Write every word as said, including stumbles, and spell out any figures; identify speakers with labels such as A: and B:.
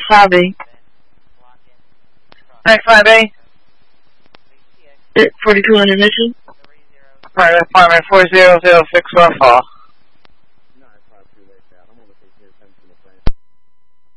A: five B.
B: Next five A.
A: forty-two hundred mission.
B: Apartment four zero zero six four four.